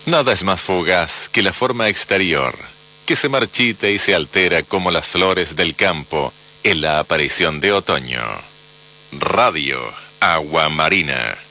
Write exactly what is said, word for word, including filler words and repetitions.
Nada es más fugaz que la forma exterior, que se marchita y se altera como las flores del campo en la aparición de otoño. Radio Agua Marina.